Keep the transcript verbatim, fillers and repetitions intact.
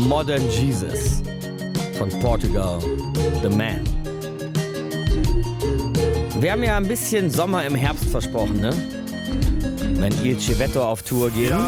Modern Jesus von Portugal, The Man. Wir haben ja ein bisschen Sommer im Herbst versprochen, ne? Wenn Il Civetto auf Tour geht. Ja,